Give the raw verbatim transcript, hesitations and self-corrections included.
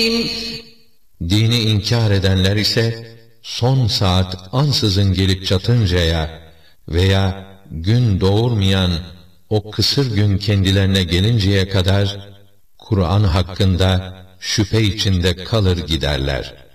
Dini inkar edenler ise son saat ansızın gelip çatıncaya veya gün doğurmayan o kısır gün kendilerine gelinceye kadar Kur'an hakkında şüphe içinde kalır giderler.